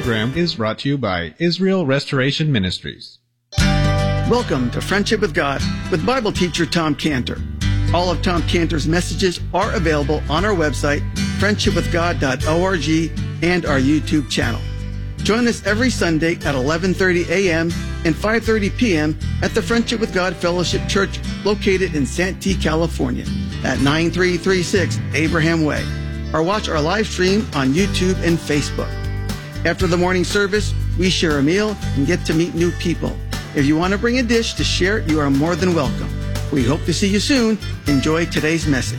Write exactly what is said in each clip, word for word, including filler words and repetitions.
program is brought to you by Israel Restoration Ministries. Welcome to Friendship with God with Bible teacher Tom Cantor. All of Tom Cantor's messages are available on our website, friendship with god dot org, and our YouTube channel. Join us every Sunday at eleven thirty a.m. and five thirty p.m. at the Friendship with God Fellowship Church located in Santee, California at nine three three six Abraham Way, or watch our live stream on YouTube and Facebook. After the morning service, we share a meal and get to meet new people. If you want to bring a dish to share, you are more than welcome. We hope to see you soon. Enjoy today's message.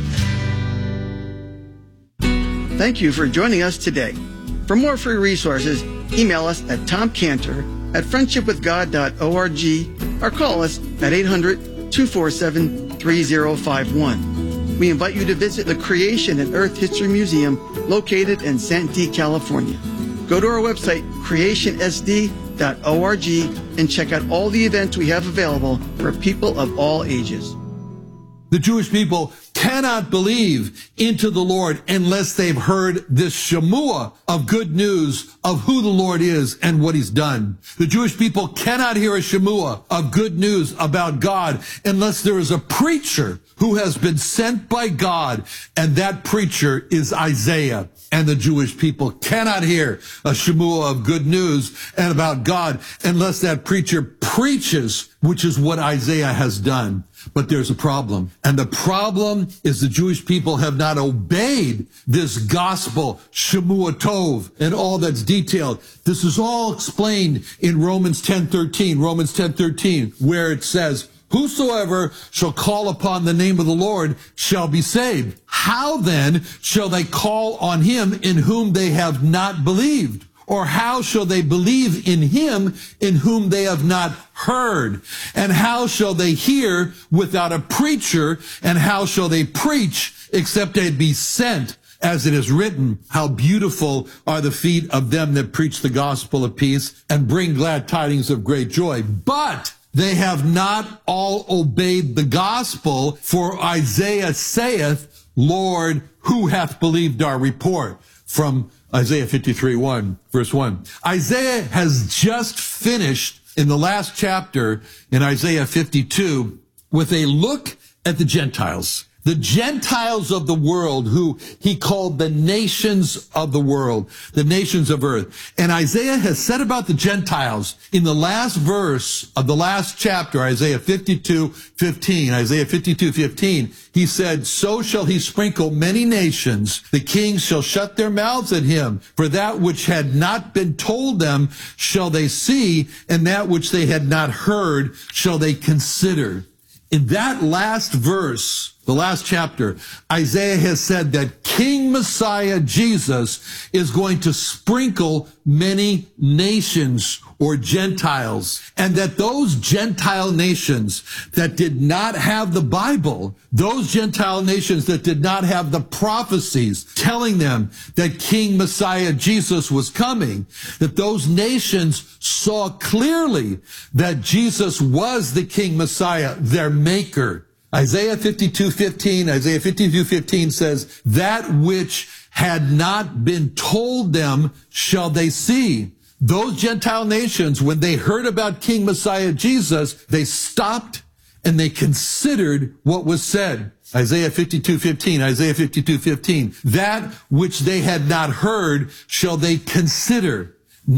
Thank you for joining us today. For more free resources, email us at tomcantor at friendship with god dot org or call us at eight hundred, two four seven, three zero five one. We invite you to visit the Creation and Earth History Museum located in Santee, California. Go to our website, creation s d dot org, and check out all the events we have available for people of all ages. The Jewish people cannot believe into the Lord unless they've heard this Shemua of good news of who the Lord is and what he's done. The Jewish people cannot hear a Shemua of good news about God unless there is a preacher who has been sent by God, and that preacher is Isaiah. And the Jewish people cannot hear a Shemua of good news and about God unless that preacher preaches, which is what Isaiah has done. But there's a problem. And the problem is the Jewish people have not obeyed this gospel, Shemua Tov, and all that's detailed. This is all explained in Romans ten thirteen, Romans ten thirteen, where it says, whosoever shall call upon the name of the Lord shall be saved. How then shall they call on him in whom they have not believed? Or how shall they believe in him in whom they have not heard? And how shall they hear without a preacher? And how shall they preach except they be sent? As it is written, how beautiful are the feet of them that preach the gospel of peace and bring glad tidings of great joy. But they have not all obeyed the gospel, for Isaiah saith, Lord, who hath believed our report? From Isaiah fifty-three, one, verse one. Isaiah has just finished in the last chapter in Isaiah fifty-two with a look at the Gentiles. The Gentiles of the world, who he called the nations of the world, the nations of earth. And Isaiah has said about the Gentiles in the last verse of the last chapter, Isaiah fifty-two, fifteen, Isaiah fifty-two, fifteen, he said, so shall he sprinkle many nations. The kings shall shut their mouths at him. For that which had not been told them shall they see, and that which they had not heard shall they consider. In that last verse, the last chapter, Isaiah has said that King Messiah Jesus is going to sprinkle many nations or Gentiles, and that those Gentile nations that did not have the Bible, those Gentile nations that did not have the prophecies telling them that King Messiah Jesus was coming, that those nations saw clearly that Jesus was the King Messiah, their maker. Isaiah fifty-two, fifteen, Isaiah fifty-two, fifteen says, that which had not been told them shall they see. Those Gentile nations, when they heard about King Messiah Jesus, they stopped and they considered what was said. Isaiah fifty-two, fifteen, Isaiah fifty-two, fifteen. That which they had not heard shall they consider.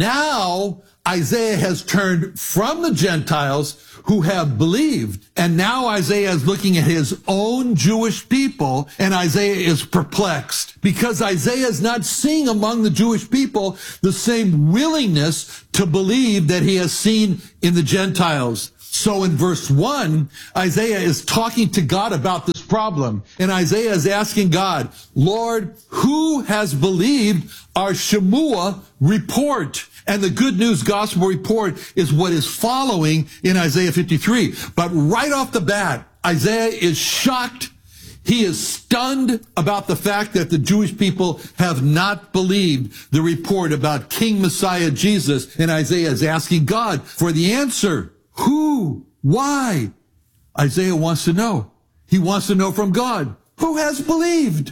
Now, Isaiah has turned from the Gentiles who have believed, and now Isaiah is looking at his own Jewish people, and Isaiah is perplexed because Isaiah is not seeing among the Jewish people the same willingness to believe that he has seen in the Gentiles. So in verse one, Isaiah is talking to God about this problem, and Isaiah is asking God, Lord, who has believed our Shemua report? And the good news gospel report is what is following in Isaiah fifty-three. But right off the bat, Isaiah is shocked. He is stunned about the fact that the Jewish people have not believed the report about King Messiah Jesus. And Isaiah is asking God for the answer. Who? Why? Isaiah wants to know. He wants to know from God. Who has believed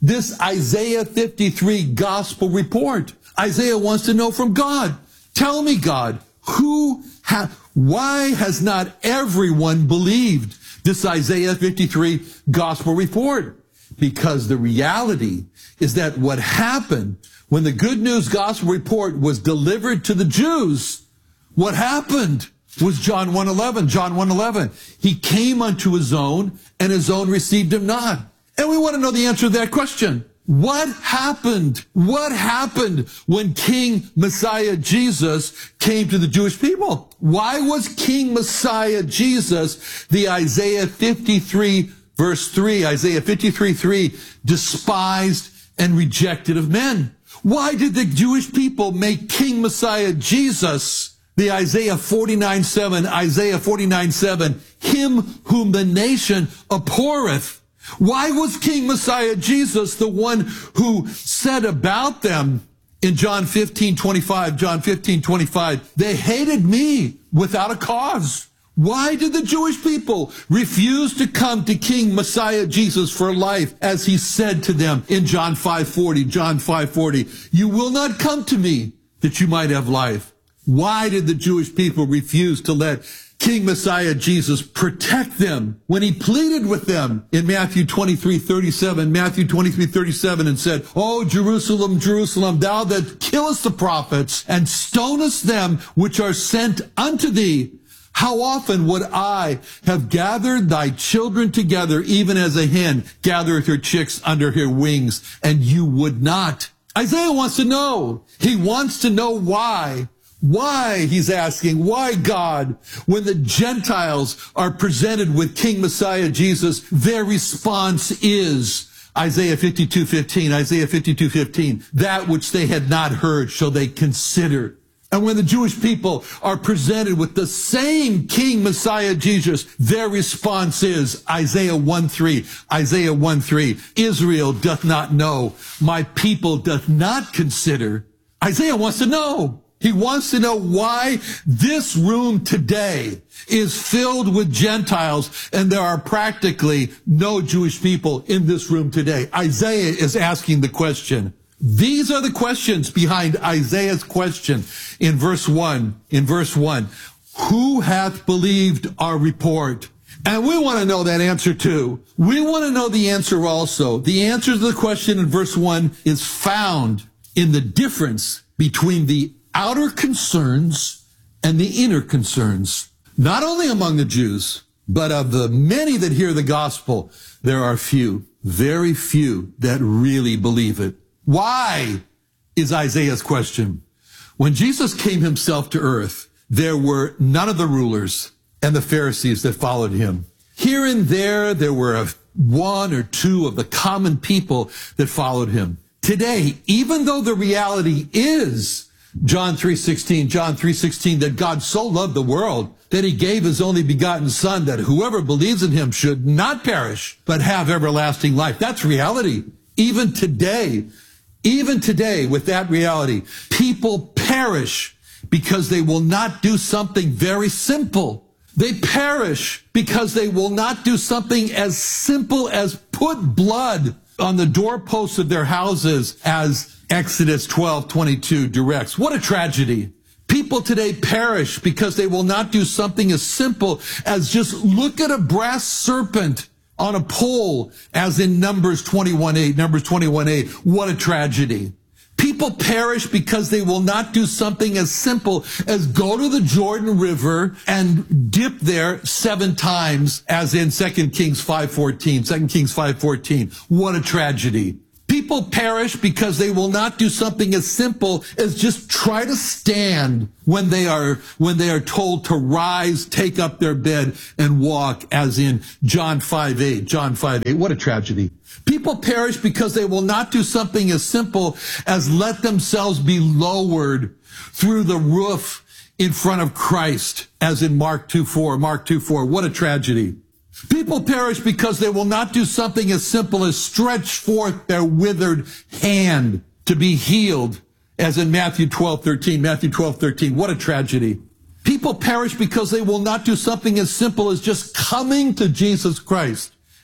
this Isaiah fifty-three gospel report. Isaiah wants to know from God. Tell me, God, who ha- why has not everyone believed this Isaiah fifty-three gospel report? Because the reality is that what happened when the good news gospel report was delivered to the Jews, what happened was John one eleven. John one eleven. He came unto his own, and his own received him not. And we want to know the answer to that question. What happened? What happened when King Messiah Jesus came to the Jewish people? Why was King Messiah Jesus, the Isaiah fifty-three verse three, Isaiah fifty-three three, despised and rejected of men? Why did the Jewish people make King Messiah Jesus, the Isaiah forty-nine seven, Isaiah forty-nine seven, him whom the nation abhorreth? Why was King Messiah Jesus the one who said about them in John fifteen twenty-five, John fifteen twenty-five, they hated me without a cause? Why did the Jewish people refuse to come to King Messiah Jesus for life, as he said to them in John five forty, John five forty, you will not come to me that you might have life? Why did the Jewish people refuse to let King Messiah Jesus protect them when he pleaded with them in Matthew twenty-three thirty-seven, Matthew twenty-three thirty-seven, and said, O Jerusalem, Jerusalem, thou that killest the prophets and stonest them which are sent unto thee, how often would I have gathered thy children together, even as a hen gathereth her chicks under her wings, and you would not? Isaiah wants to know. He wants to know why. Why, he's asking, why, God, when the Gentiles are presented with King Messiah Jesus, their response is Isaiah fifty-two fifteen, Isaiah fifty-two fifteen, that which they had not heard shall they consider. And when the Jewish people are presented with the same King Messiah Jesus, their response is Isaiah one three, Isaiah one three, Israel doth not know, my people doth not consider. Isaiah wants to know. He wants to know why this room today is filled with Gentiles and there are practically no Jewish people in this room today. Isaiah is asking the question. These are the questions behind Isaiah's question in verse one. In verse one, who hath believed our report? And we want to know that answer too. We want to know the answer also. The answer to the question in verse one is found in the difference between the outer concerns and the inner concerns, not only among the Jews, but of the many that hear the gospel, there are few, very few that really believe it. Why is Isaiah's question. When Jesus came himself to earth, there were none of the rulers and the Pharisees that followed him. Here and there, there were a, one or two of the common people that followed him. Today, even though the reality is John three sixteen, John three sixteen, that God so loved the world that he gave his only begotten son, that whoever believes in him should not perish, but have everlasting life. That's reality. Even today, even today with that reality, people perish because they will not do something very simple. They perish because they will not do something as simple as put blood on the doorposts of their houses, as Exodus twelve twenty-two directs. What a tragedy. People today perish because they will not do something as simple as just look at a brass serpent on a pole, as in Numbers twenty-one eight. Numbers twenty-one eight. What a tragedy. People perish because they will not do something as simple as go to the Jordan River and dip there seven times, as in Second Kings five fourteen. Second Kings five fourteen. What a tragedy. People perish because they will not do something as simple as just try to stand when they are, when they are told to rise, take up their bed, and walk, as in John five eight. John five eight. What a tragedy. People perish because they will not do something as simple as let themselves be lowered through the roof in front of Christ, as in Mark two four. Mark two four. What a tragedy. People perish because they will not do something as simple as stretch forth their withered hand to be healed, as in Matthew twelve thirteen. Matthew twelve thirteen. What a tragedy. People perish because they will not do something as simple as just coming to Jesus Christ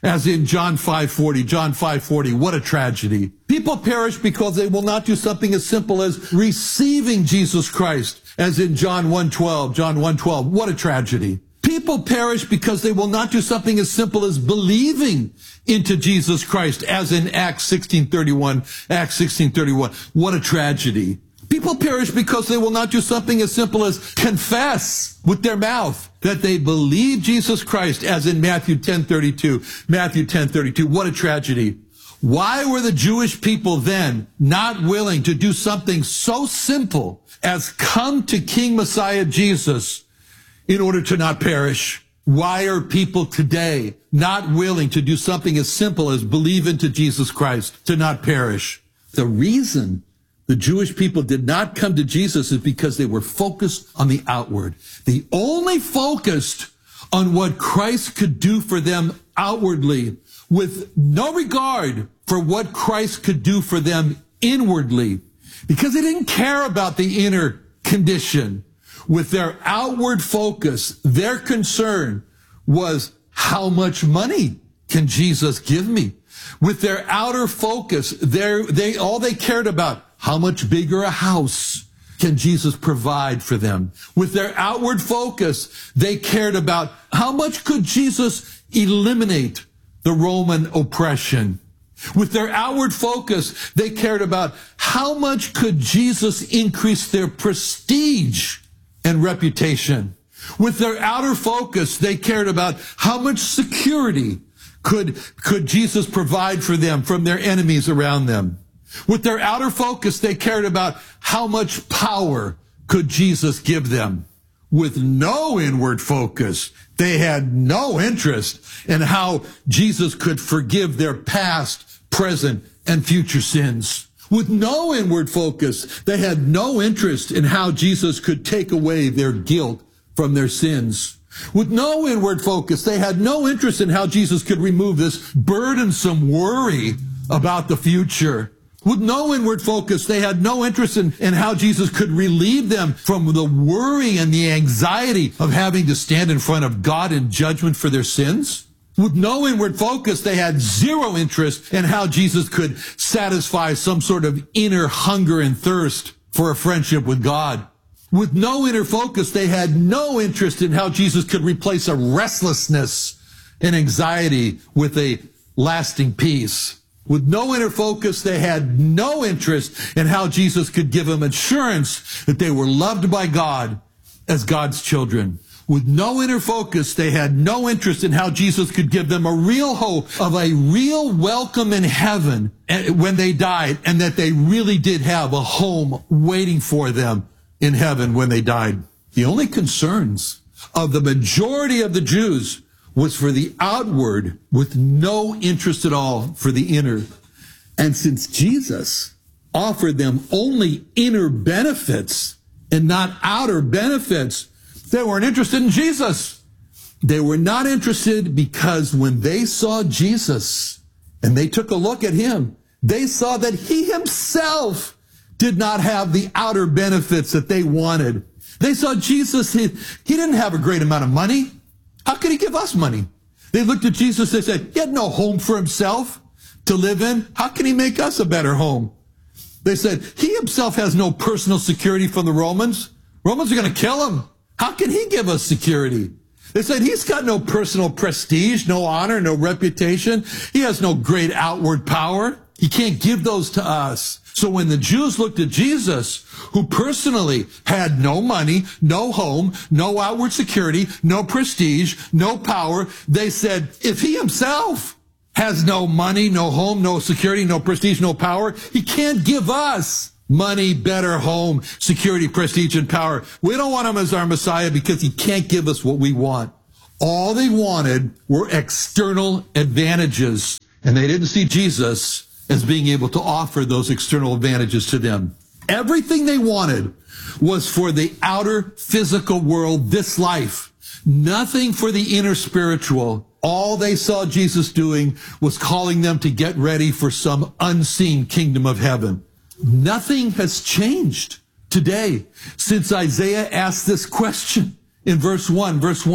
as in John five forty. John five forty, what a tragedy. People perish because they will not do something as simple as receiving Jesus Christ, as in John one twelve. John one twelve, what a tragedy. People perish because they will not do something as simple as believing into Jesus Christ, as in Acts sixteen thirty-one. Acts sixteen thirty-one, what a tragedy. People perish because they will not do something as simple as confess with their mouth that they believe Jesus Christ, as in Matthew ten thirty-two. Matthew ten thirty-two, what a tragedy. Why were the Jewish people then not willing to do something so simple as come to King Messiah Jesus in order to not perish? Why are people today not willing to do something as simple as believe into Jesus Christ to not perish? The reason the Jewish people did not come to Jesus is because they were focused on the outward. They only focused on what Christ could do for them outwardly, with no regard for what Christ could do for them inwardly, because they didn't care about the inner condition. With their outward focus, their concern was, how much money can Jesus give me? With their outer focus, they all they cared about, how much bigger a house can Jesus provide for them? With their outward focus, they cared about, how much could Jesus eliminate the Roman oppression? With their outward focus, they cared about, how much could Jesus increase their prestige and reputation? With their outer focus, they cared about, how much security could, could Jesus provide for them from their enemies around them? With their outer focus, they cared about, how much power could Jesus give them? With no inward focus, they had no interest in how Jesus could forgive their past, present, and future sins. With no inward focus, they had no interest in how Jesus could take away their guilt from their sins. With no inward focus, they had no interest in how Jesus could remove this burdensome worry about the future. With no inward focus, they had no interest in, in how Jesus could relieve them from the worry and the anxiety of having to stand in front of God in judgment for their sins. With no inward focus, they had zero interest in how Jesus could satisfy some sort of inner hunger and thirst for a friendship with God. With no inner focus, they had no interest in how Jesus could replace a restlessness and anxiety with a lasting peace. With no inner focus, they had no interest in how Jesus could give them assurance that they were loved by God as God's children. With no inner focus, they had no interest in how Jesus could give them a real hope of a real welcome in heaven when they died, and that they really did have a home waiting for them in heaven when they died. The only concerns of the majority of the Jews was for the outward, with no interest at all for the inner. And since Jesus offered them only inner benefits and not outer benefits, they weren't interested in Jesus. They were not interested because when they saw Jesus and they took a look at him, they saw that he himself did not have the outer benefits that they wanted. They saw Jesus, he, he didn't have a great amount of money. How could he give us money? They looked at Jesus, they said, he had no home for himself to live in. How can he make us a better home? They said, he himself has no personal security from the Romans. Romans are going to kill him. How can he give us security? They said, he's got no personal prestige, no honor, no reputation. He has no great outward power. He can't give those to us. So when the Jews looked at Jesus, who personally had no money, no home, no outward security, no prestige, no power, they said, if he himself has no money, no home, no security, no prestige, no power, he can't give us money, better home, security, prestige, and power. We don't want him as our Messiah because he can't give us what we want. All they wanted were external advantages, and they didn't see Jesus as being able to offer those external advantages to them. Everything they wanted was for the outer physical world, this life. Nothing for the inner spiritual. All they saw Jesus doing was calling them to get ready for some unseen kingdom of heaven. Nothing has changed today since Isaiah asked this question in verse one. Verse one,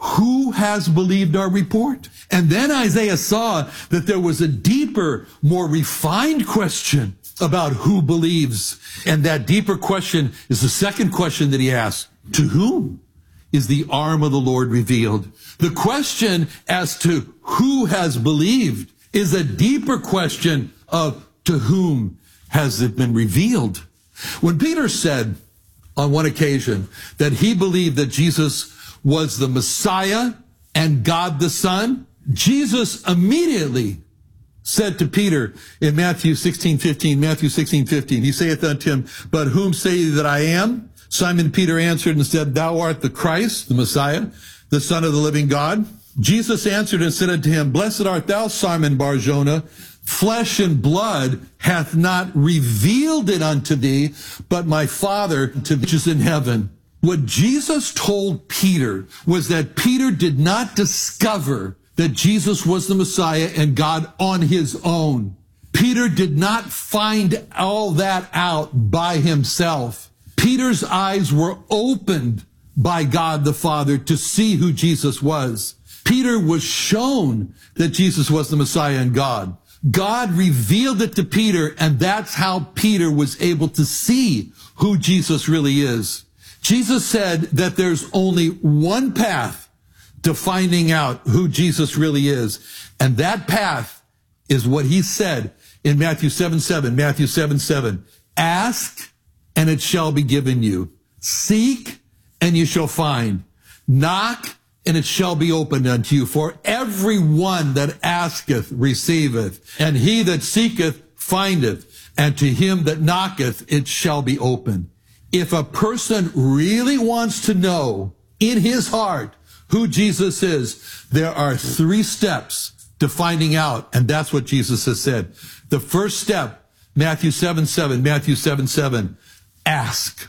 who has believed our report? And then Isaiah saw that there was a deeper, more refined question about who believes. And that deeper question is the second question that he asked. To whom is the arm of the Lord revealed? The question as to who has believed is a deeper question of to whom has it been revealed? When Peter said on one occasion that he believed that Jesus was the Messiah and God the Son, Jesus immediately said to Peter in Matthew sixteen fifteen, Matthew sixteen fifteen, he saith unto him, but whom say ye that I am? Simon Peter answered and said, thou art the Christ, the Messiah, the Son of the living God. Jesus answered and said unto him, blessed art thou, Simon Bar-Jonah, flesh and blood hath not revealed it unto thee, but my Father which is in heaven. What Jesus told Peter was that Peter did not discover that Jesus was the Messiah and God on his own. Peter did not find all that out by himself. Peter's eyes were opened by God the Father to see who Jesus was. Peter was shown that Jesus was the Messiah and God. God revealed it to Peter, and that's how Peter was able to see who Jesus really is. Jesus said that there's only one path to finding out who Jesus really is. And that path is what he said in Matthew seven seven, Matthew seven seven. Ask, and it shall be given you. Seek, and you shall find. Knock, and it shall be opened unto you. For every one that asketh receiveth, and he that seeketh findeth, and to him that knocketh it shall be opened. If a person really wants to know in his heart who Jesus is, there are three steps to finding out, and that's what Jesus has said. The first step, Matthew seven seven, Matthew seven seven, ask.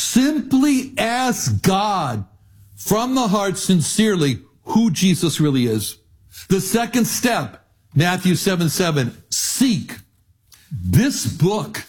Simply ask God from the heart sincerely who Jesus really is. The second step, Matthew seven seven, seek. This book,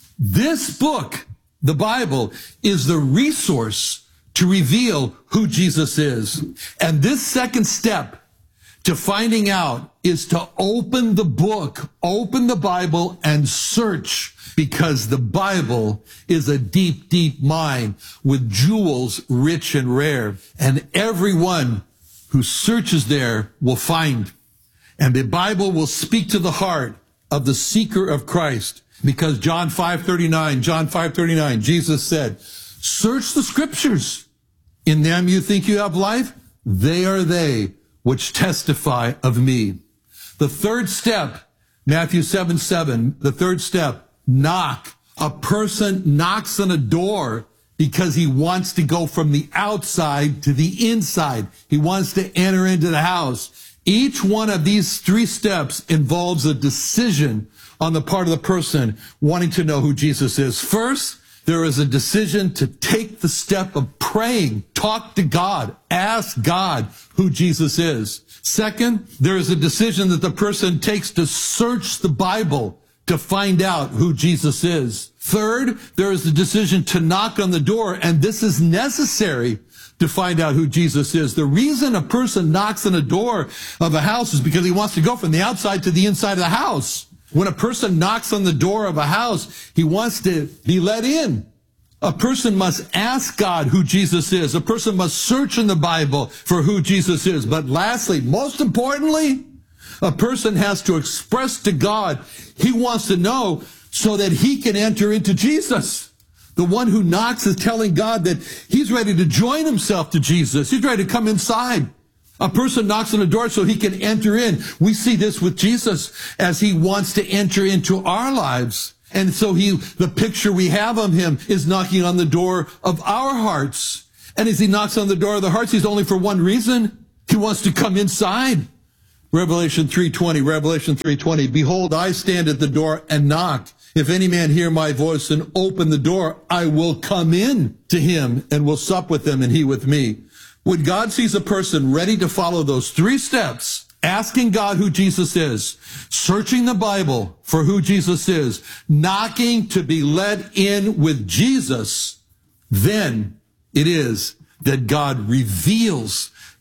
this book, the Bible, is the resource to reveal who Jesus is. And this second step to finding out is to open the book, open the Bible, and search, because the Bible is a deep, deep mine with jewels rich and rare. And everyone who searches there will find. And the Bible will speak to the heart of the seeker of Christ. Because John five thirty-nine, John five thirty-nine, Jesus said, search the scriptures. In them you think you have life. They are they which testify of me. The third step, Matthew seven seven, the third step, knock. A person knocks on a door because he wants to go from the outside to the inside. He wants to enter into the house. Each one of these three steps involves a decision on the part of the person wanting to know who Jesus is. First, there is a decision to take the step of praying, talk to God, ask God who Jesus is. Second, there is a decision that the person takes to search the Bible to find out who Jesus is. Third, there is the decision to knock on the door, and this is necessary to find out who Jesus is. The reason a person knocks on the door of a house is because he wants to go from the outside to the inside of the house. When a person knocks on the door of a house, he wants to be let in. A person must ask God who Jesus is. A person must search in the Bible for who Jesus is. But lastly, most importantly, a person has to express to God he wants to know so that he can enter into Jesus. The one who knocks is telling God that he's ready to join himself to Jesus. He's ready to come inside. A person knocks on the door so he can enter in. We see this with Jesus as he wants to enter into our lives. And so he, the picture we have of him is knocking on the door of our hearts. And as he knocks on the door of the hearts, he's only for one reason. He wants to come inside. Revelation three twenty, Revelation three twenty, behold, I stand at the door and knock. If any man hear my voice and open the door, I will come in to him and will sup with him and he with me. When God sees a person ready to follow those three steps, asking God who Jesus is, searching the Bible for who Jesus is, knocking to be let in with Jesus, then it is that God reveals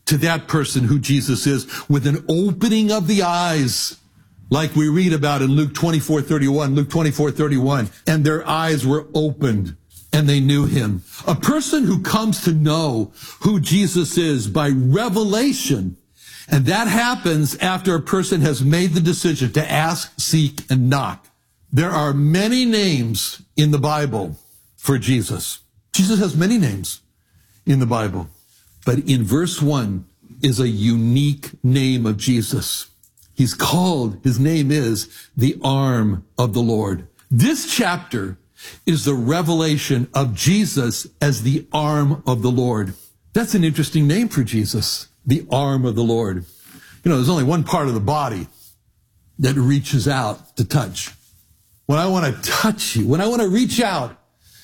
to that person who Jesus is with an opening of the eyes, like we read about in Luke twenty-four thirty-one, Luke twenty-four thirty-one, and their eyes were opened and they knew him. A person who comes to know who Jesus is by revelation, and that happens after a person has made the decision to ask, seek, and knock. There are many names in the Bible for Jesus. Jesus has many names in the Bible. But in verse one is a unique name of Jesus. He's called, his name is the arm of the Lord. This chapter is the revelation of Jesus as the arm of the Lord. That's an interesting name for Jesus, the arm of the Lord. You know, there's only one part of the body that reaches out to touch. When I want to touch you, when I want to reach out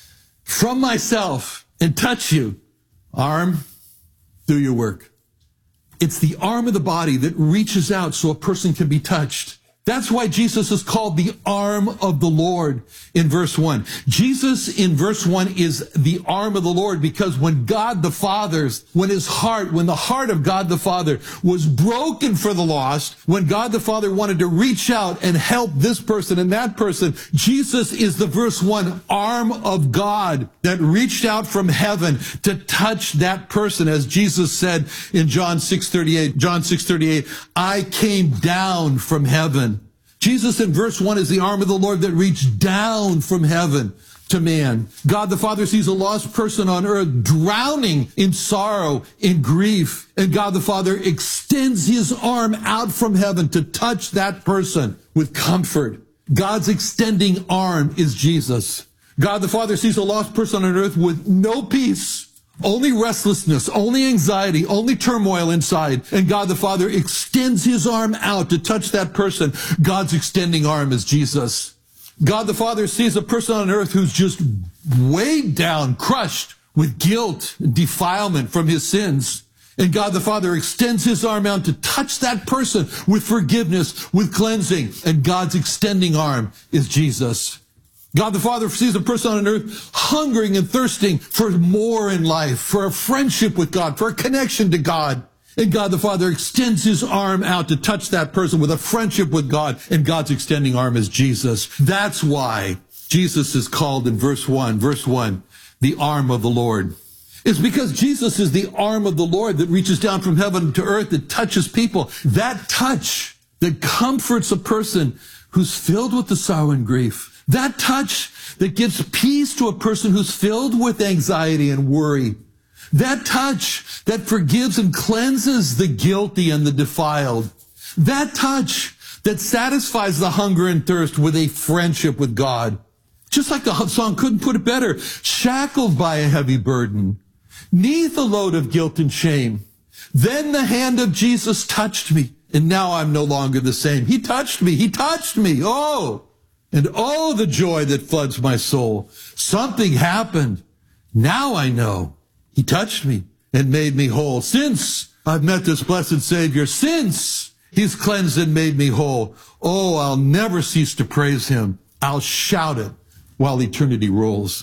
from myself and touch you, arm, do your work. It's the arm of the body that reaches out so a person can be touched. That's why Jesus is called the arm of the Lord in verse one. Jesus in verse one is the arm of the Lord because when God the Father, when his heart, when the heart of God the Father was broken for the lost, when God the Father wanted to reach out and help this person and that person, Jesus is the verse one arm of God that reached out from heaven to touch that person. As Jesus said in John six thirty-eight, John six thirty-eight, I came down from heaven. Jesus in verse one is the arm of the Lord that reached down from heaven to man. God the Father sees a lost person on earth drowning in sorrow, in grief, and God the Father extends his arm out from heaven to touch that person with comfort. God's extending arm is Jesus. God the Father sees a lost person on earth with no peace, only restlessness, only anxiety, only turmoil inside. And God the Father extends his arm out to touch that person. God's extending arm is Jesus. God the Father sees a person on earth who's just weighed down, crushed with guilt and defilement from his sins. And God the Father extends his arm out to touch that person with forgiveness, with cleansing. And God's extending arm is Jesus. God the Father sees a person on earth hungering and thirsting for more in life, for a friendship with God, for a connection to God. And God the Father extends his arm out to touch that person with a friendship with God. And God's extending arm is Jesus. That's why Jesus is called in verse one, verse one, the arm of the Lord. It's because Jesus is the arm of the Lord that reaches down from heaven to earth, that touches people. That touch that comforts a person who's filled with the sorrow and grief. That touch that gives peace to a person who's filled with anxiety and worry. That touch that forgives and cleanses the guilty and the defiled. That touch that satisfies the hunger and thirst with a friendship with God. Just like the song couldn't put it better. Shackled by a heavy burden, 'neath a load of guilt and shame. Then the hand of Jesus touched me, and now I'm no longer the same. He touched me. He touched me. Oh! And oh, the joy that floods my soul. Something happened. Now I know. He touched me and made me whole. Since I've met this blessed Savior, since he's cleansed and made me whole, oh, I'll never cease to praise him. I'll shout it while eternity rolls.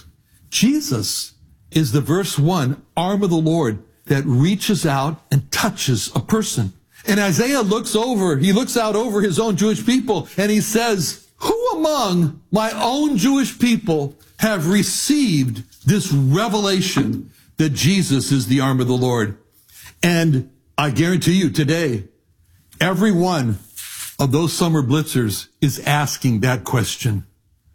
Jesus is the verse one arm of the Lord that reaches out and touches a person. And Isaiah looks over, he looks out over his own Jewish people and he says, who among my own Jewish people have received this revelation that Jesus is the arm of the Lord? And I guarantee you today, every one of those summer blitzers is asking that question.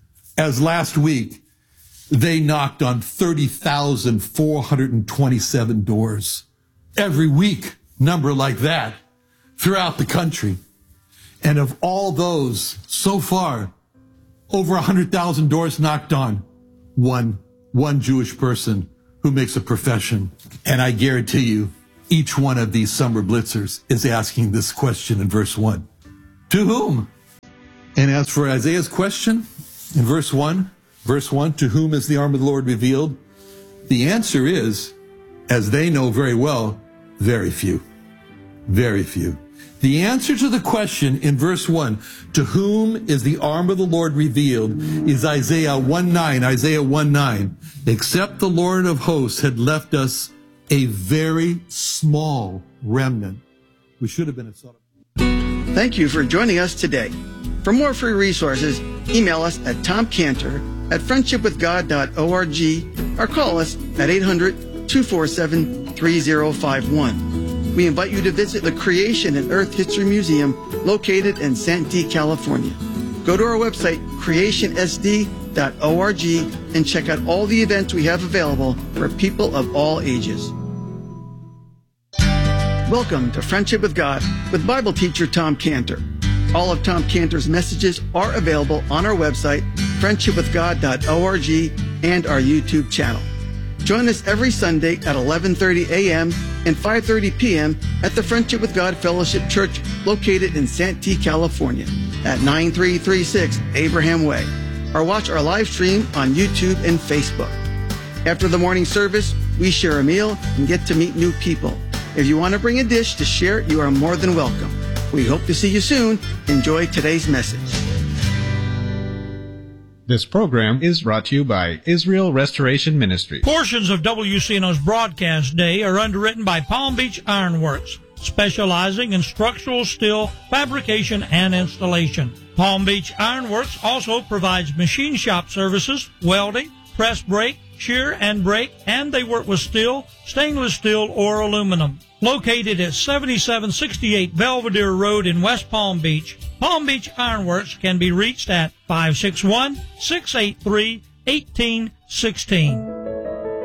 As last week, they knocked on thirty thousand four hundred twenty-seven doors. Every week, number like that throughout the country. And of all those, so far, over one hundred thousand doors knocked on, one, one Jewish person who makes a profession. And I guarantee you, each one of these summer blitzers is asking this question in verse one. To whom? And as for Isaiah's question in verse one, verse one, to whom is the arm of the Lord revealed? The answer is, as they know very well, very few. Very few. The answer to the question in verse one, to whom is the arm of the Lord revealed, is Isaiah one nine, Isaiah one nine. Except the Lord of hosts had left us a very small remnant. We should have been at Sodom. Thank you for joining us today. For more free resources, email us at tomcantor at friendship with god dot org or call us at eight hundred, two four seven, three zero five one. We invite you to visit the Creation and Earth History Museum located in Santee, California. Go to our website, creation s d dot org, and check out all the events we have available for people of all ages. Welcome to Friendship with God with Bible teacher Tom Cantor. All of Tom Cantor's messages are available on our website, friendship with god dot org, and our YouTube channel. Join us every Sunday at eleven thirty a.m. and five thirty p.m. at the Friendship with God Fellowship Church located in Santee, California at nine three three six Abraham Way, or watch our live stream on YouTube and Facebook. After the morning service, we share a meal and get to meet new people. If you want to bring a dish to share, you are more than welcome. We hope to see you soon. Enjoy today's message. This program is brought to you by Israel Restoration Ministries. Portions of W C N O's broadcast day are underwritten by Palm Beach Ironworks, specializing in structural steel fabrication and installation. Palm Beach Ironworks also provides machine shop services, welding, press brake, shear and brake, and they work with steel, stainless steel, or aluminum. Located at seventy-seven sixty-eight Belvedere Road in West Palm Beach, Palm Beach Ironworks can be reached at five six one, six eight three, one eight one six.